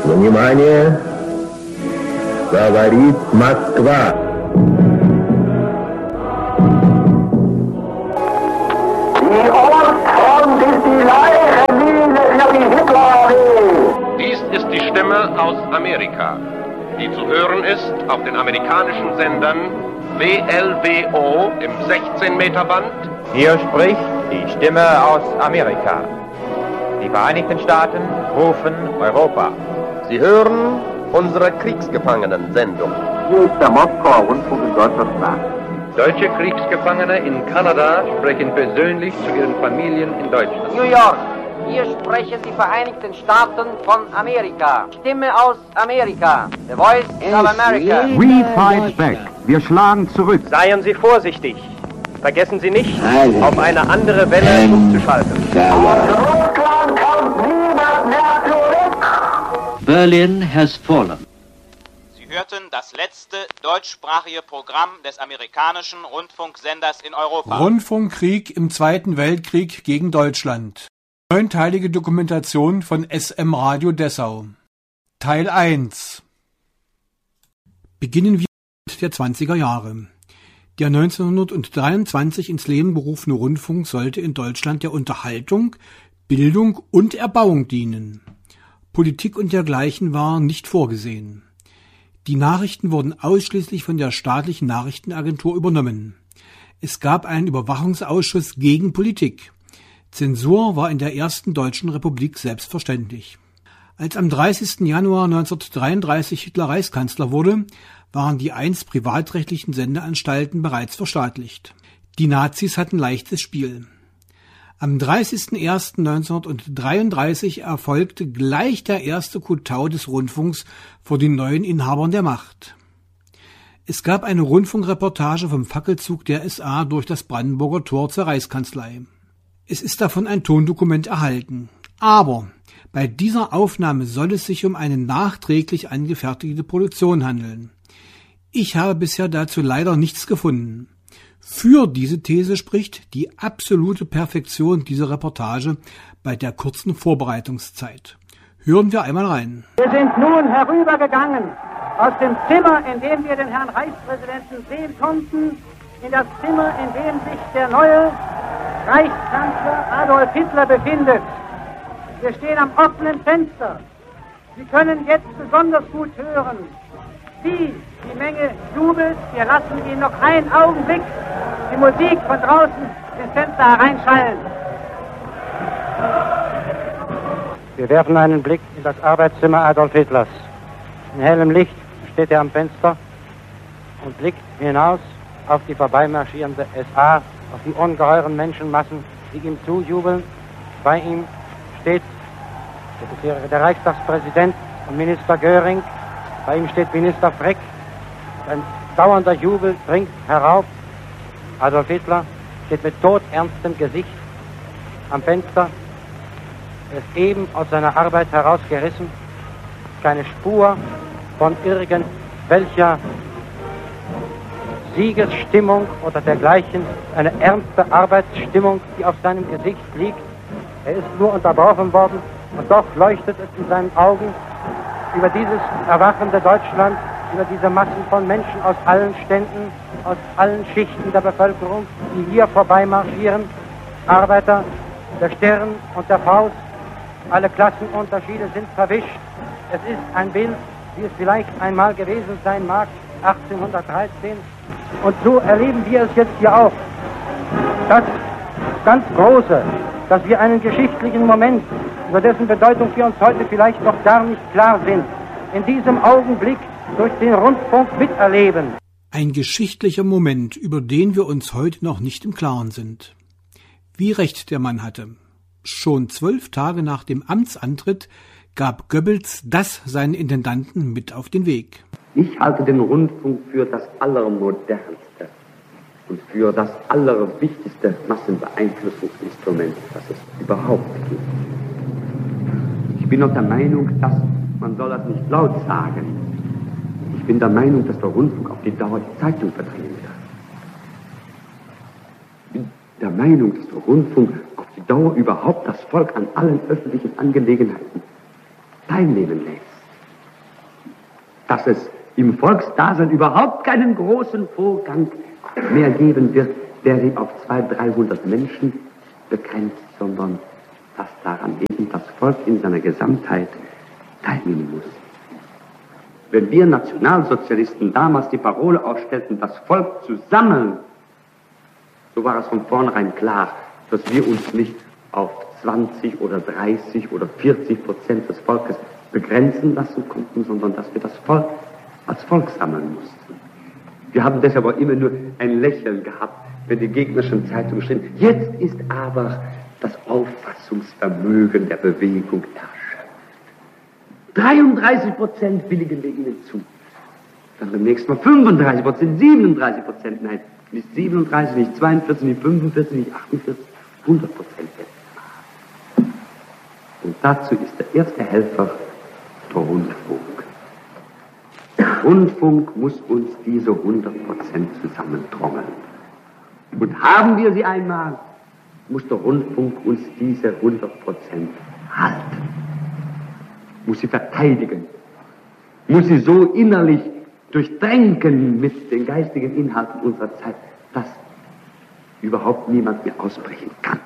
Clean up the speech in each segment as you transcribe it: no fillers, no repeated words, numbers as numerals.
Внимание! Говорит Москва. Die Ostfront ist die Leichenmühle für die Hitlerarmee. Dies ist die Stimme aus Amerika, die zu hören ist auf den amerikanischen Sendern WLBO im 16-Meter-Band. Hier spricht die Stimme aus Amerika. Die Vereinigten Staaten rufen Europa. Sie hören unsere Kriegsgefangenen-Sendung. Hier ist der Moskauer Rundfunk in Deutschland nach. Deutsche Kriegsgefangene in Kanada sprechen persönlich zu ihren Familien in Deutschland. New York, hier sprechen die Vereinigten Staaten von Amerika. Stimme aus Amerika. The Voice of America. We fight back. Wir schlagen zurück. Seien Sie vorsichtig. Vergessen Sie nicht, auf eine andere Welle umzuschalten. Russland kommt niemand mehr zurück. Berlin has fallen. Sie hörten das letzte deutschsprachige Programm des amerikanischen Rundfunksenders in Europa. Rundfunkkrieg im Zweiten Weltkrieg gegen Deutschland. 9-teilige Dokumentation von SM Radio Dessau. Teil 1. Beginnen wir mit der 20er Jahre. Der 1923 ins Leben berufene Rundfunk sollte in Deutschland der Unterhaltung, Bildung und Erbauung dienen. Politik und dergleichen war nicht vorgesehen. Die Nachrichten wurden ausschließlich von der staatlichen Nachrichtenagentur übernommen. Es gab einen Überwachungsausschuss gegen Politik. Zensur war in der ersten Deutschen Republik selbstverständlich. Als am 30. Januar 1933 Hitler Reichskanzler wurde, waren die einst privatrechtlichen Sendeanstalten bereits verstaatlicht. Die Nazis hatten leichtes Spiel. Am 30.01.1933 erfolgte gleich der erste Kotau des Rundfunks vor den neuen Inhabern der Macht. Es gab eine Rundfunkreportage vom Fackelzug der SA durch das Brandenburger Tor zur Reichskanzlei. Es ist davon ein Tondokument erhalten. Aber bei dieser Aufnahme soll es sich um eine nachträglich angefertigte Produktion handeln. Ich habe bisher dazu leider nichts gefunden. Für diese These spricht die absolute Perfektion dieser Reportage bei der kurzen Vorbereitungszeit. Hören wir einmal rein. Wir sind nun herübergegangen aus dem Zimmer, in dem wir den Herrn Reichspräsidenten sehen konnten, in das Zimmer, in dem sich der neue Reichskanzler Adolf Hitler befindet. Wir stehen am offenen Fenster. Sie können jetzt besonders gut hören, wie die Menge jubelt. Wir lassen Ihnen noch einen Augenblick die Musik von draußen ins Fenster hereinschallen. Wir werfen einen Blick in das Arbeitszimmer Adolf Hitlers. In hellem Licht steht er am Fenster und blickt hinaus auf die vorbeimarschierende SA, auf die ungeheuren Menschenmassen, die ihm zujubeln. Bei ihm steht der Reichstagspräsident und Minister Göring. Bei ihm steht Minister Frick. Ein dauernder Jubel dringt herauf. Adolf Hitler steht mit todernstem Gesicht am Fenster. Er ist eben aus seiner Arbeit herausgerissen. Keine Spur von irgendwelcher Siegesstimmung oder dergleichen. Eine ernste Arbeitsstimmung, die auf seinem Gesicht liegt. Er ist nur unterbrochen worden und doch leuchtet es in seinen Augen über dieses erwachende Deutschland, über diese Massen von Menschen aus allen Ständen, aus allen Schichten der Bevölkerung, die hier vorbeimarschieren. Arbeiter, der Stern und der Faust, alle Klassenunterschiede sind verwischt. Es ist ein Bild, wie es vielleicht einmal gewesen sein mag, 1813. Und so erleben wir es jetzt hier auch. Das ganz Große, dass wir einen geschichtlichen Moment, über dessen Bedeutung wir uns heute vielleicht noch gar nicht klar sind, in diesem Augenblick durch den Rundfunk miterleben. Ein geschichtlicher Moment, über den wir uns heute noch nicht im Klaren sind. Wie recht der Mann hatte. Schon 12 Tage nach dem Amtsantritt gab Goebbels das seinen Intendanten mit auf den Weg. Ich halte den Rundfunk für das Allermodernste und für das Allerwichtigste Massenbeeinflussungsinstrument, das es überhaupt gibt. Ich bin auch der Meinung, dass man soll das nicht laut sagen. Ich bin der Meinung, dass der Rundfunk auf die Dauer die Zeitung verdrängen wird. Ich bin der Meinung, dass der Rundfunk auf die Dauer überhaupt das Volk an allen öffentlichen Angelegenheiten teilnehmen lässt. dass es im Volksdasein überhaupt keinen großen Vorgang mehr geben wird, der sich auf 200-300 Menschen begrenzt, sondern dass daran eben das Volk in seiner Gesamtheit teilnehmen muss. Wenn wir Nationalsozialisten damals die Parole ausstellten, das Volk zu sammeln, so war es von vornherein klar, dass wir uns nicht auf 20 oder 30 oder 40% des Volkes begrenzen lassen konnten, sondern dass wir das Volk als Volk sammeln mussten. Wir haben deshalb auch immer nur ein Lächeln gehabt, wenn die gegnerischen Zeitungen schrieben, jetzt ist aber das Auffassungsvermögen der Bewegung erschöpft. 33% willigen wir ihnen zu. Dann beim nächsten Mal 35%, 37%, nein, nicht 37, nicht 42, nicht 45, nicht 48, 100% jetzt. Und dazu ist der erste Helfer der Rundfunk. Der Rundfunk muss uns diese 100% zusammentrommeln. Und haben wir sie einmal, muss der Rundfunk uns diese 100% halten. Muss sie verteidigen. Muss sie so innerlich durchdrängen mit den geistigen Inhalten unserer Zeit, dass überhaupt niemand mehr ausbrechen kann.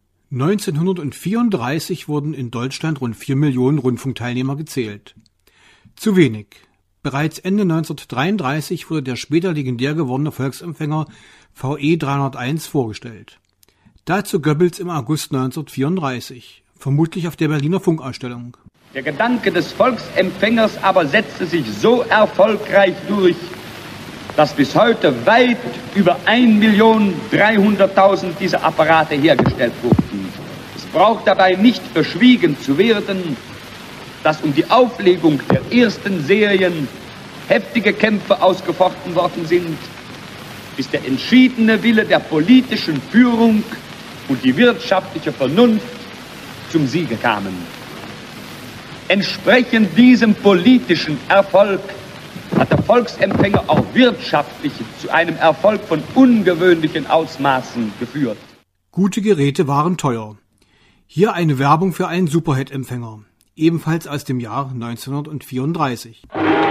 1934 wurden in Deutschland rund 4 Millionen Rundfunkteilnehmer gezählt. Zu wenig. Bereits Ende 1933 wurde der später legendär gewordene Volksempfänger VE 301 vorgestellt. Dazu Goebbels im August 1934, vermutlich auf der Berliner Funkausstellung. Der Gedanke des Volksempfängers aber setzte sich so erfolgreich durch, dass bis heute weit über 1.300.000 dieser Apparate hergestellt wurden. Es braucht dabei nicht verschwiegen zu werden, dass um die Auflegung der ersten Serien heftige Kämpfe ausgefochten worden sind, bis der entschiedene Wille der politischen Führung und die wirtschaftliche Vernunft zum Siege kamen. Entsprechend diesem politischen Erfolg hat der Volksempfänger auch wirtschaftlich zu einem Erfolg von ungewöhnlichen Ausmaßen geführt. Gute Geräte waren teuer. Hier eine Werbung für einen Superhit-Empfänger, ebenfalls aus dem Jahr 1934.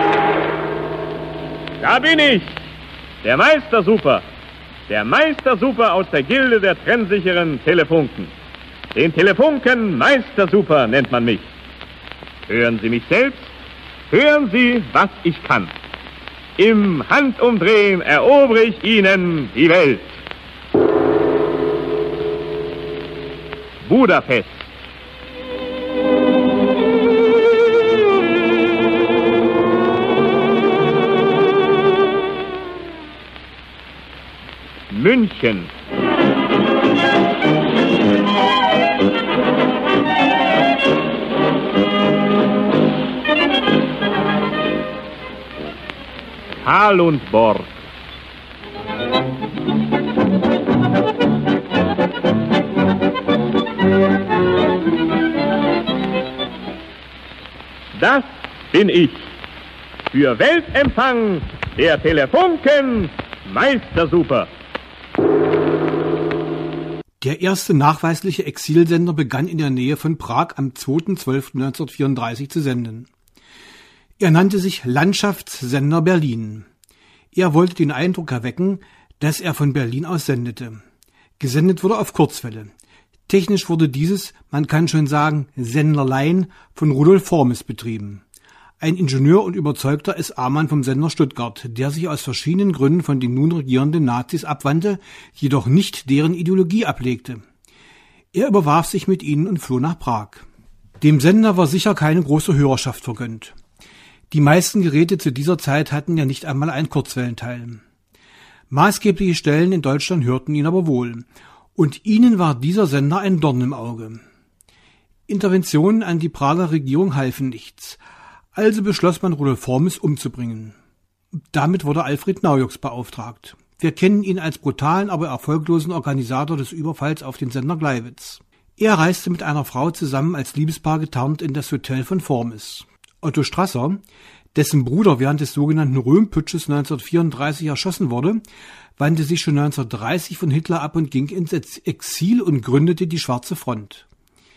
Da bin ich, der Meister Super. Der Meister Super aus der Gilde der trennsicheren Telefunken. Den Telefunken Meister Super nennt man mich. Hören Sie mich selbst, hören Sie, was ich kann. Im Handumdrehen erobere ich Ihnen die Welt. Budapest. München. Halundborg. Das bin ich. Für Weltempfang der Telefunken Meister Super. Der erste nachweisliche Exilsender begann in der Nähe von Prag am 2.12.1934 zu senden. Er nannte sich Landschaftssender Berlin. Er wollte den Eindruck erwecken, dass er von Berlin aus sendete. Gesendet wurde auf Kurzwelle. Technisch wurde dieses, man kann schon sagen, Senderlein von Rudolf Formes betrieben. Ein Ingenieur und überzeugter SA-Mann vom Sender Stuttgart, der sich aus verschiedenen Gründen von den nun regierenden Nazis abwandte, jedoch nicht deren Ideologie ablegte. Er überwarf sich mit ihnen und floh nach Prag. Dem Sender war sicher keine große Hörerschaft vergönnt. Die meisten Geräte zu dieser Zeit hatten ja nicht einmal einen Kurzwellenteil. Maßgebliche Stellen in Deutschland hörten ihn aber wohl, und ihnen war dieser Sender ein Dorn im Auge. Interventionen an die Prager Regierung halfen nichts, also beschloss man, Rudolf Formes umzubringen. Damit wurde Alfred Naujux beauftragt. Wir kennen ihn als brutalen, aber erfolglosen Organisator des Überfalls auf den Sender Gleiwitz. Er reiste mit einer Frau zusammen als Liebespaar getarnt in das Hotel von Formes. Otto Strasser, dessen Bruder während des sogenannten Röhm-Putsches 1934 erschossen wurde, wandte sich schon 1930 von Hitler ab und ging ins Exil und gründete die Schwarze Front.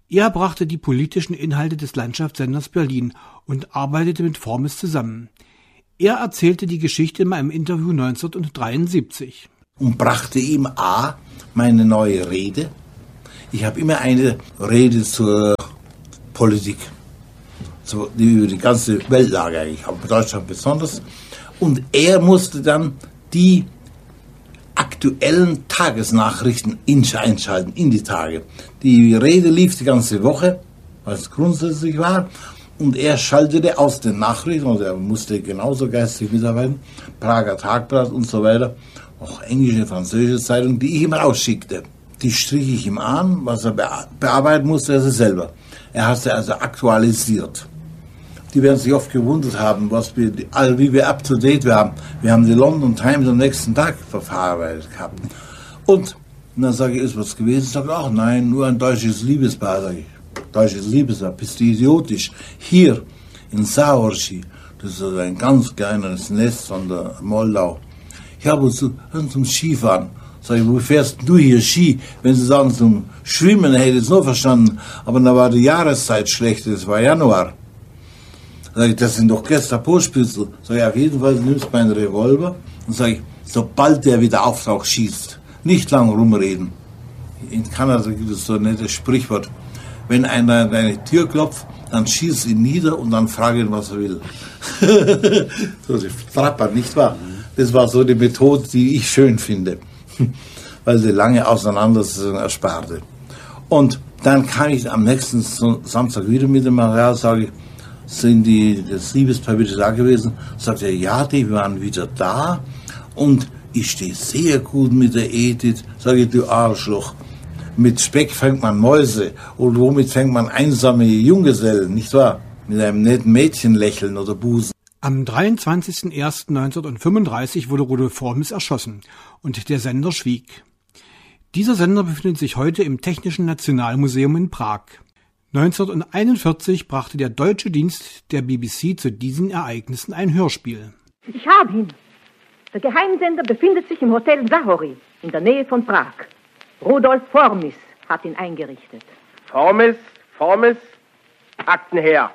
Er brachte die politischen Inhalte des Landschaftssenders Berlin und arbeitete mit Formes zusammen. Er erzählte die Geschichte in einem Interview 1973. Und brachte ihm meine neue Rede. Ich habe immer eine Rede zur Politik, über die ganze Weltlage eigentlich, aber Deutschland besonders. Und er musste dann die aktuellen Tagesnachrichten einschalten in die Tage. Die Rede lief die ganze Woche, was grundsätzlich war, und er schaltete aus den Nachrichten, und er musste genauso geistig mitarbeiten, Prager Tagblatt und so weiter, auch englische, französische Zeitungen, die ich ihm rausschickte. Die strich ich ihm an, was er bearbeiten musste, er selber. Er hat sie also aktualisiert. Die werden sich oft gewundert haben, wie wir up to date waren. Wir haben die London Times am nächsten Tag verarbeitet gehabt. Und dann sage ich, ist was gewesen? Sagt er, ach nein, nur ein deutsches Liebespaar. Sag ich, deutsches Liebespaar, bist du idiotisch? Hier in Sahorschi, das ist ein ganz kleines Nest von der Moldau. Ja, aber zum Skifahren. Sag ich, wo fährst du hier Ski? Wenn Sie sagen zum Schwimmen, hätte ich es nur verstanden. Aber da war die Jahreszeit schlecht, das war Januar. Sag ich, das sind doch Gestapo-Spitzel. Sag ich, auf jeden Fall nimmst du meinen Revolver und sag ich, sobald der wieder auftaucht, schießt. Nicht lang rumreden. In Kanada gibt es so ein nettes Sprichwort. Wenn einer an deine Tür klopft, dann schieß ihn nieder und dann frage ihn, was er will. So strappert, nicht wahr? Das war so die Methode, die ich schön finde, weil sie lange Auseinandersetzungen ersparte. Und dann kam ich am nächsten Samstag wieder mit dem Material, sage ich, sind das Liebespaar wieder da gewesen? Sagt er, ja, die waren wieder da und ich stehe sehr gut mit der Edith. Sage ich, du Arschloch, mit Speck fängt man Mäuse und womit fängt man einsame Junggesellen, nicht wahr? Mit einem netten Mädchenlächeln oder Busen. Am 23.01.1935 wurde Rudolf Formes erschossen und der Sender schwieg. Dieser Sender befindet sich heute im Technischen Nationalmuseum in Prag. 1941 brachte der deutsche Dienst der BBC zu diesen Ereignissen ein Hörspiel. Ich habe ihn. Der Geheimsender befindet sich im Hotel Sahory in der Nähe von Prag. Rudolf Formes hat ihn eingerichtet. Formes, Akten her.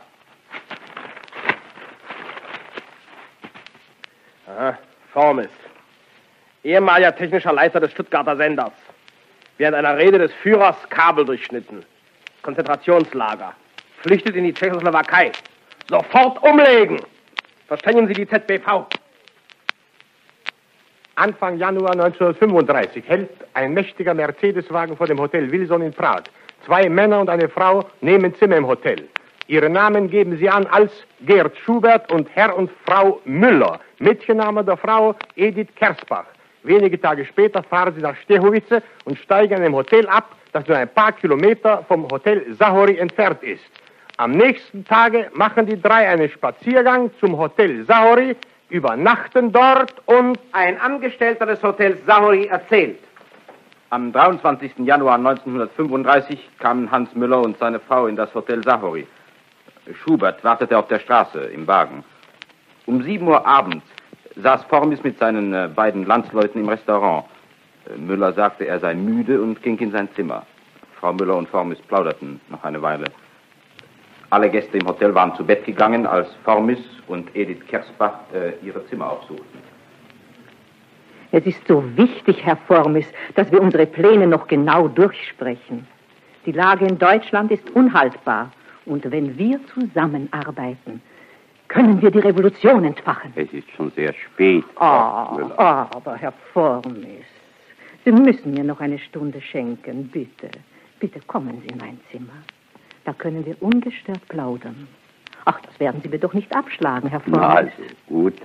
Aha, Formes, ehemaliger technischer Leiter des Stuttgarter Senders. Während einer Rede des Führers Kabel durchschnitten. Konzentrationslager. Flüchtet in die Tschechoslowakei. Sofort umlegen! Verständigen Sie die ZBV. Anfang Januar 1935 hält ein mächtiger Mercedeswagen vor dem Hotel Wilson in Prag. 2 Männer und eine Frau nehmen Zimmer im Hotel. Ihre Namen geben sie an als Gerd Schubert und Herr und Frau Müller. Mädchenname der Frau Edith Kersbach. Wenige Tage später fahren sie nach Stehowice und steigen in einem Hotel ab, das nur ein paar Kilometer vom Hotel Sahory entfernt ist. Am nächsten Tage machen die 3 einen Spaziergang zum Hotel Sahory, übernachten dort und... Ein Angestellter des Hotels Sahory erzählt. Am 23. Januar 1935 kamen Hans Müller und seine Frau in das Hotel Sahory. Schubert wartete auf der Straße im Wagen. Um 7 Uhr abends saß Formes mit seinen beiden Landsleuten im Restaurant. Müller sagte, er sei müde und ging in sein Zimmer. Frau Müller und Formes plauderten noch eine Weile. Alle Gäste im Hotel waren zu Bett gegangen, als Formes und Edith Kersbach ihre Zimmer aufsuchten. Es ist so wichtig, Herr Formes, dass wir unsere Pläne noch genau durchsprechen. Die Lage in Deutschland ist unhaltbar. Und wenn wir zusammenarbeiten, können wir die Revolution entfachen. Es ist schon sehr spät, Frau Müller. Aber Herr Formes, Sie müssen mir noch eine Stunde schenken, bitte. Bitte kommen Sie in mein Zimmer. Da können wir ungestört plaudern. Ach, das werden Sie mir doch nicht abschlagen, Herr Formes. Na, also gut.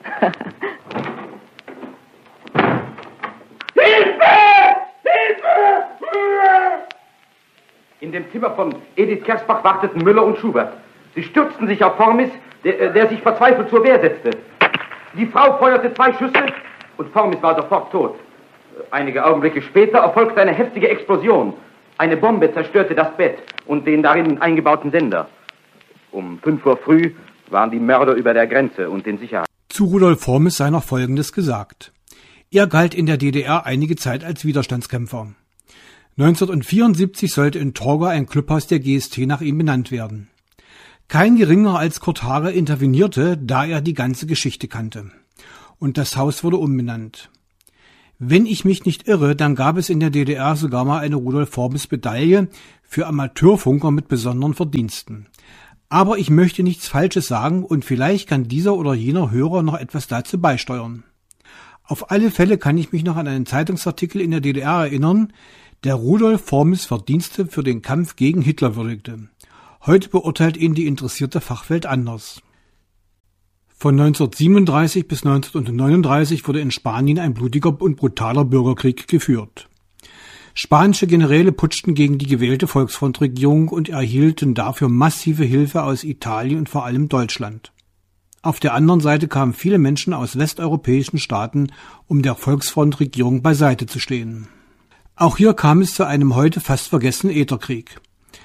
In dem Zimmer von Edith Kersbach warteten Müller und Schubert. Sie stürzten sich auf Formes, der sich verzweifelt zur Wehr setzte. Die Frau feuerte 2 Schüsse und Formes war sofort tot. Einige Augenblicke später erfolgte eine heftige Explosion. Eine Bombe zerstörte das Bett und den darin eingebauten Sender. Um 5 Uhr früh waren die Mörder über der Grenze und in Sicherheit. Zu Rudolf Formes sei noch Folgendes gesagt. Er galt in der DDR einige Zeit als Widerstandskämpfer. 1974 sollte in Torgau ein Clubhaus der GST nach ihm benannt werden. Kein geringerer als Kurt Haare intervenierte, da er die ganze Geschichte kannte. Und das Haus wurde umbenannt. Wenn ich mich nicht irre, dann gab es in der DDR sogar mal eine Rudolf-Forbes-Medaille für Amateurfunker mit besonderen Verdiensten. Aber ich möchte nichts Falsches sagen und vielleicht kann dieser oder jener Hörer noch etwas dazu beisteuern. Auf alle Fälle kann ich mich noch an einen Zeitungsartikel in der DDR erinnern, der Rudolf Forbes Verdienste für den Kampf gegen Hitler würdigte. Heute beurteilt ihn die interessierte Fachwelt anders. Von 1937 bis 1939 wurde in Spanien ein blutiger und brutaler Bürgerkrieg geführt. Spanische Generäle putschten gegen die gewählte Volksfrontregierung und erhielten dafür massive Hilfe aus Italien und vor allem Deutschland. Auf der anderen Seite kamen viele Menschen aus westeuropäischen Staaten, um der Volksfrontregierung beiseite zu stehen. Auch hier kam es zu einem heute fast vergessenen Ätherkrieg.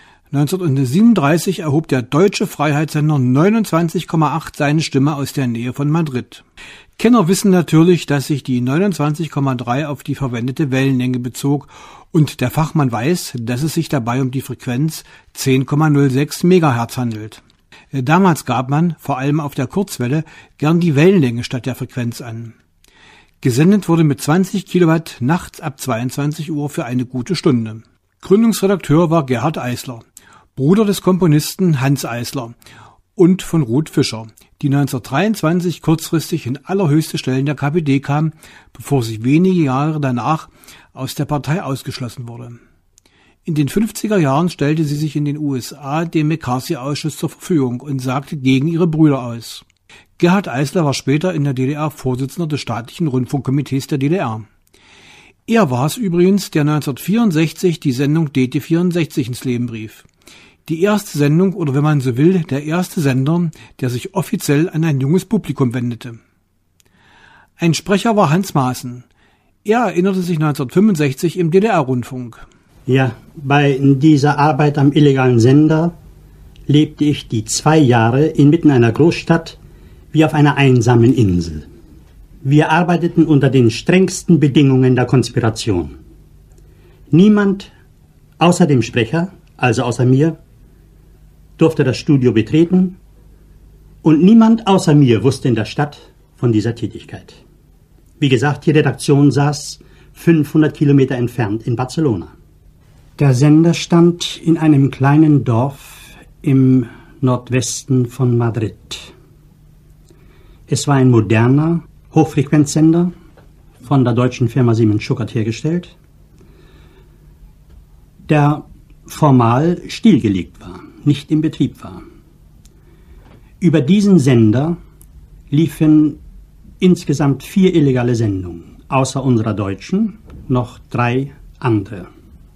1937 erhob der deutsche Freiheitssender 29,8 seine Stimme aus der Nähe von Madrid. Kenner wissen natürlich, dass sich die 29,3 auf die verwendete Wellenlänge bezog und der Fachmann weiß, dass es sich dabei um die Frequenz 10,06 MHz handelt. Damals gab man, vor allem auf der Kurzwelle, gern die Wellenlänge statt der Frequenz an. Gesendet wurde mit 20 Kilowatt nachts ab 22 Uhr für eine gute Stunde. Gründungsredakteur war Gerhard Eisler, Bruder des Komponisten Hans Eisler und von Ruth Fischer, die 1923 kurzfristig in allerhöchste Stellen der KPD kam, bevor sie wenige Jahre danach aus der Partei ausgeschlossen wurde. In den 50er Jahren stellte sie sich in den USA dem McCarthy-Ausschuss zur Verfügung und sagte gegen ihre Brüder aus. Gerhard Eisler war später in der DDR Vorsitzender des staatlichen Rundfunkkomitees der DDR. Er war es übrigens, der 1964 die Sendung DT64 ins Leben rief. Die erste Sendung, oder wenn man so will, der erste Sender, der sich offiziell an ein junges Publikum wendete. Ein Sprecher war Hans Maaßen. Er erinnerte sich 1965 im DDR-Rundfunk. Ja, bei dieser Arbeit am illegalen Sender lebte ich die 2 Jahre inmitten einer Großstadt wie auf einer einsamen Insel. Wir arbeiteten unter den strengsten Bedingungen der Konspiration. Niemand außer dem Sprecher, also außer mir, durfte das Studio betreten und niemand außer mir wusste in der Stadt von dieser Tätigkeit. Wie gesagt, die Redaktion saß 500 Kilometer entfernt in Barcelona. Der Sender stand in einem kleinen Dorf im Nordwesten von Madrid. Es war ein moderner Hochfrequenzsender, von der deutschen Firma Siemens-Schuckert hergestellt, der formal stillgelegt war, nicht in Betrieb war. Über diesen Sender liefen insgesamt 4 illegale Sendungen, außer unserer deutschen noch 3 andere.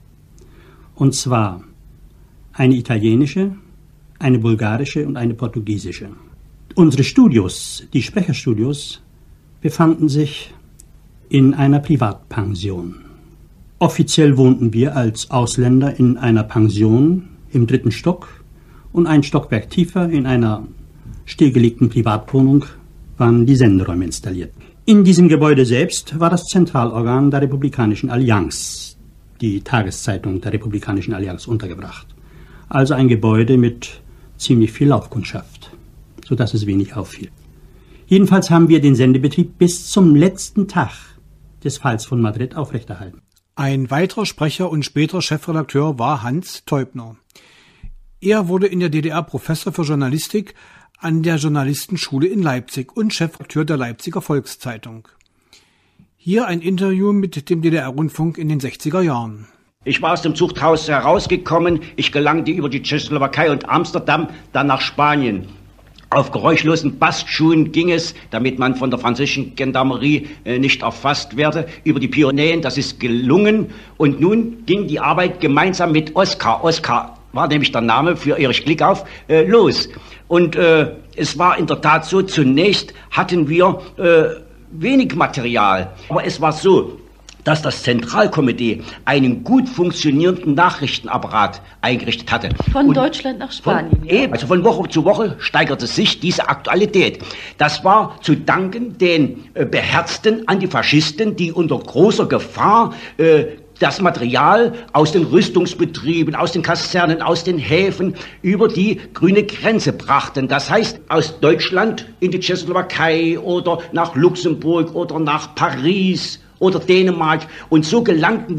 Und zwar eine italienische, eine bulgarische und eine portugiesische. Unsere Studios, die Sprecherstudios, befanden sich in einer Privatpension. Offiziell wohnten wir als Ausländer in einer Pension im 3. Stock und ein Stockwerk tiefer in einer stillgelegten Privatwohnung waren die Senderäume installiert. In diesem Gebäude selbst war das Zentralorgan der Republikanischen Allianz, die Tageszeitung der Republikanischen Allianz, untergebracht. Also ein Gebäude mit ziemlich viel Laufkundschaft, sodass es wenig auffiel. Jedenfalls haben wir den Sendebetrieb bis zum letzten Tag des Falls von Madrid aufrechterhalten. Ein weiterer Sprecher und späterer Chefredakteur war Hans Teubner. Er wurde in der DDR Professor für Journalistik an der Journalistenschule in Leipzig und Chefredakteur der Leipziger Volkszeitung. Hier ein Interview mit dem DDR-Rundfunk in den 60er Jahren. Ich war aus dem Zuchthaus herausgekommen. Ich gelangte über die Tschechoslowakei und Amsterdam, dann nach Spanien. Auf geräuschlosen Bastschuhen ging es, damit man von der französischen Gendarmerie nicht erfasst werde, über die Pyrenäen. Das ist gelungen. Und nun ging die Arbeit gemeinsam mit Oskar. Oskar war nämlich der Name für Erich Glickauf, los. Und es war in der Tat so, zunächst hatten wir wenig Material. Aber es war so, dass das Zentralkomitee einen gut funktionierenden Nachrichtenapparat eingerichtet hatte. Von Deutschland nach Spanien. Also von Woche zu Woche steigerte sich diese Aktualität. Das war zu danken den beherzten Antifaschisten, die unter großer Gefahr das Material aus den Rüstungsbetrieben, aus den Kasernen, aus den Häfen über die grüne Grenze brachten. Das heißt, aus Deutschland in die Tschechoslowakei oder nach Luxemburg oder nach Paris oder Dänemark. Und so gelangten